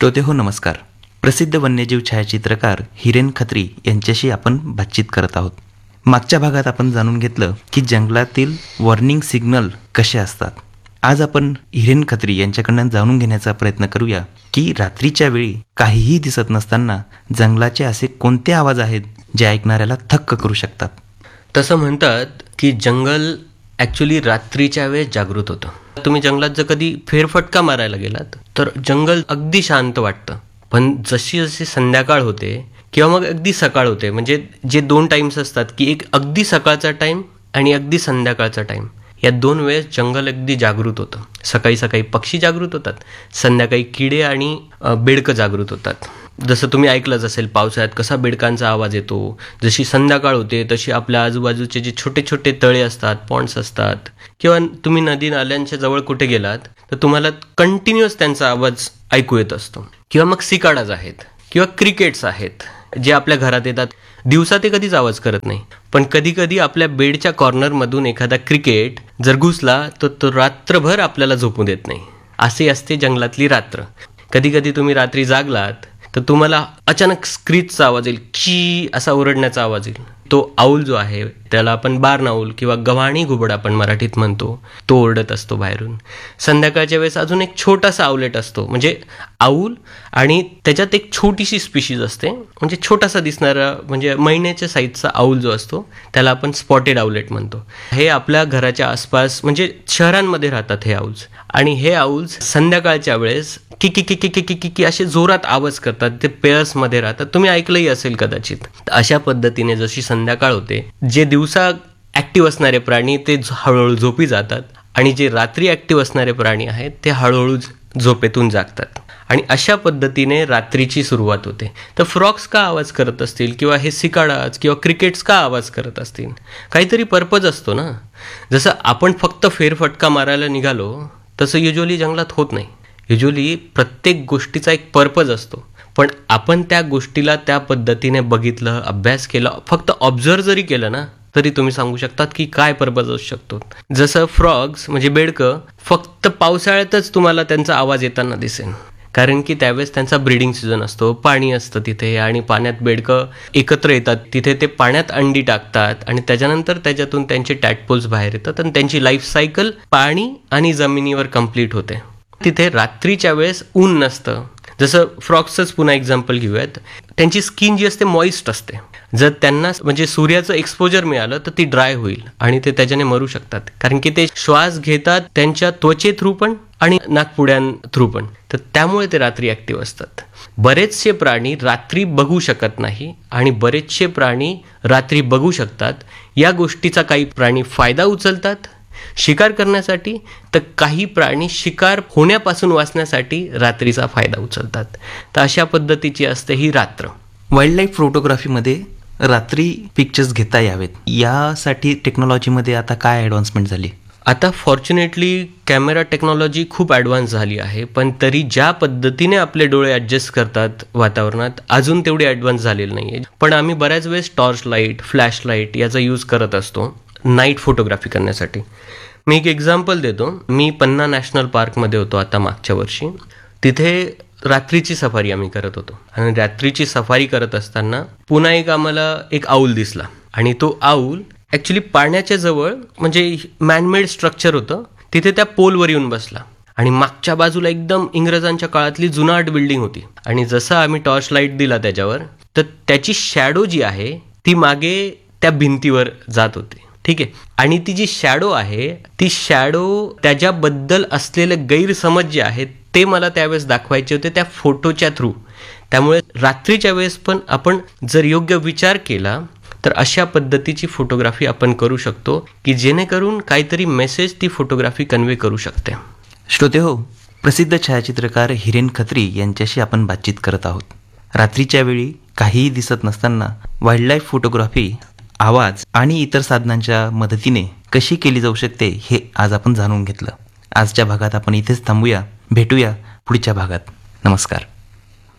श्रोते हो नमस्कार. प्रसिद्ध वन्यजीव छायाचित्रकार हिरेन खत्री यांच्याशी आपण बातचीत करत आहोत. मागच्या भागात आपण जाणून घेतलं की जंगलातील वॉर्निंग सिग्नल कसे असतात. आज आपण हिरेन खत्री यांच्याकडून जाणून घेण्याचा प्रयत्न करूया की रात्रीच्या वेळी काहीही दिसत नसताना जंगलाचे असे कोणते आवाज आहेत जे ऐकणाऱ्याला थक्क करू शकतात. तसं म्हणतात की जंगल ॲक्च्युली रात्रीच्या वेळेस जागृत होतं. तुम्ही जंगलात जर कधी फेरफटका मारायला गेलात तर जंगल अगदी शांत वाटतं. पण जशी जशी संध्याकाळ होते किंवा मग अगदी सकाळ होते, म्हणजे जे 2 टाईम्स असतात की एक अगदी सकाळचा टाईम आणि अगदी संध्याकाळचा टाईम, या 2 वेळेस जंगल अगदी जागृत होतं. सकाळी सकाळी पक्षी जागृत होतात, संध्याकाळी किडे आणि बेडकं जागृत होतात. जसं तुम्ही ऐकलंच असेल पावसाळ्यात कसा बेडकांचा आवाज येतो. जशी संध्याकाळ होते तशी आपल्या आजूबाजूचे जे छोटे छोटे तळे असतात, पॉन्ड्स असतात, किंवा तुम्ही नदी नाल्यांच्या जवळ कुठे गेलात तर तुम्हाला कंटिन्युअस त्यांचा आवाज ऐकू येत असतो. किंवा मग सिकाडाज आहेत किंवा क्रिकेट्स आहेत जे आपल्या घरात येतात. दिवसा ते कधीच आवाज करत नाही, पण कधी कधी आपल्या बेडच्या कॉर्नरमधून एखादा क्रिकेट जर घुसला तर तो रात्रभर आपल्याला झोपू देत नाही. असे असते जंगलातली रात्र. कधी कधी तुम्ही रात्री जागलात तर तुम्हाला अचानक स्क्रीचचा आवाज येईल, की असा ओरडण्याचा आवाज येईल. तो आऊल जो आहे त्याला आपण बार्न आऊल किंवा गव्हाणी घुबड आपण मराठीत म्हणतो, तो ओरडत असतो बाहेरून. संध्याकाळच्या वेळेस अजून एक छोटासा आउलेट असतो, म्हणजे आऊल आणि त्याच्यात एक छोटीशी स्पीशीज असते, म्हणजे छोटासा दिसणारा, म्हणजे महिन्याच्या साईजचा आऊल जो असतो त्याला आपण स्पॉटेड आउलेट म्हणतो. हे आपल्या घराच्या आसपास म्हणजे शहरांमध्ये राहतात हे आऊल्स. आणि हे आऊल्स संध्याकाळच्या वेळेस की की की की की की की असे जोरात आवाज करतात. ते पेअर्समध्ये राहतात. तुम्ही ऐकलंही असेल कदाचित. अशा पद्धतीने जशी संध्याकाळ होते, जे दिवसा ॲक्टिव्ह असणारे प्राणी ते हळूहळू झोपी जातात आणि जे रात्री ॲक्टिव्ह असणारे प्राणी आहेत ते हळूहळू झोपेतून जागतात. आणि अशा पद्धतीने रात्रीची सुरुवात होते. तर फ्रॉक्स का आवाज करत असतील किंवा हे सिकाडाज किंवा क्रिकेट्स का आवाज करत असतील? काहीतरी पर्पज असतो ना. जसं आपण फक्त फेरफटका मारायला निघालो तसं युज्युअली जंगलात होत नाही. युज्युअली प्रत्येक गोष्टीचा एक पर्पज असतो. पण आपण त्या गोष्टीला त्या पद्धतीने बघितलं, अभ्यास केला, फक्त ऑब्झर्व जरी केलं ना तरी तुम्ही सांगू शकतात की काय पर्पज असू शकतो. जसं फ्रॉग्स म्हणजे बेडकं फक्त पावसाळ्यातच तुम्हाला त्यांचा आवाज येताना दिसेल, कारण की त्यावेळेस त्यांचा ब्रीडिंग सीझन असतो, पाणी असतं तिथे आणि पाण्यात बेडकं एकत्र येतात. तिथे ते पाण्यात अंडी टाकतात आणि त्याच्यानंतर त्याच्यातून त्यांचे टॅडपोल्स बाहेर येतात आणि त्यांची लाईफ सायकल पाणी आणि जमिनीवर कंप्लीट होते. तिथे रात्रीच्या वेळेस ऊन नसतं. जसं फ्रॉक्सचंच पुन्हा एक्झाम्पल घेऊयात. त्यांची स्किन जी असते मॉइस्ट असते. जर त्यांना म्हणजे सूर्याचं एक्सपोजर मिळालं तर ती ड्राय होईल आणि ते त्याच्याने मरू शकतात, कारण की ते श्वास घेतात त्यांच्या त्वचे थ्रू पण आणि नाकपुड्यां थ्रू पण. तर त्यामुळे ते रात्री ॲक्टिव्ह असतात. बरेचसे प्राणी रात्री बघू शकत नाही आणि बरेचसे प्राणी रात्री बघू शकतात. या गोष्टीचा काही प्राणी फायदा उचलतात शिकार करण्यासाठी, तर काही प्राणी शिकार होण्यापासून वाचण्यासाठी रात्रीचा फायदा उचलतात. तर अशा पद्धतीची असते ही रात्र. वाईल्ड लाईफ फोटोग्राफीमध्ये रात्री पिक्चर्स घेता यावेत यासाठी टेक्नॉलॉजीमध्ये आता काय ॲडव्हान्समेंट झाली? आता फॉर्च्युनेटली कॅमेरा टेक्नॉलॉजी खूप ॲडव्हान्स झाली आहे, पण तरी ज्या पद्धतीने आपले डोळे ॲडजस्ट करतात वातावरणात अजून तेवढी ॲडव्हान्स झालेली नाही आहे. पण आम्ही बऱ्याच वेळेस टॉर्च लाईट, फ्लॅश लाईट याचा यूज करत असतो नाईट फोटोग्राफी करण्यासाठी. मी एक एक्झाम्पल देतो. मी पन्ना नॅशनल पार्कमध्ये होतो आता मागच्या वर्षी. तिथे रात्रीची सफारी आम्ही करत होतो आणि रात्रीची सफारी करत असताना पुन्हा आम्हाला एक आऊल दिसला आणि तो आऊल ॲक्च्युली पाण्याच्या जवळ म्हणजे मॅनमेड स्ट्रक्चर होतं, तिथे त्या पोलवर येऊन बसला आणि मागच्या बाजूला एकदम इंग्रजांच्या काळातली जुनाट बिल्डिंग होती. आणि जसं आम्ही टॉर्च लाईट दिला त्याच्यावर तर त्याची शॅडो जी आहे ती मागे त्या भिंतीवर जात होती. ठीक आहे. आणि ती जी शॅडो आहे ती शॅडो त्याच्याबद्दल असलेले गैरसमज जे आहेत ते मला त्यावेळेस दाखवायचे होते त्या फोटोच्या थ्रू. त्यामुळे रात्रीच्या वेळेस पण आपण जर योग्य विचार केला तर अशा पद्धतीची फोटोग्राफी आपण करू शकतो की जेणेकरून काहीतरी मेसेज ती फोटोग्राफी कन्वे करू शकते. श्रोते हो, प्रसिद्ध छायाचित्रकार हिरेन खत्री यांच्याशी आपण बातचीत करत आहोत. रात्रीच्या वेळी काहीही दिसत नसताना वाईल्ड लाईफ फोटोग्राफी आवाज आणि इतर साधनांच्या मदतीने कशी केली जाऊ शकते हे आज आपण जाणून घेतलं. आजच्या भागात आपण इथेच थांबूया. भेटूया पुढच्या भागात. नमस्कार.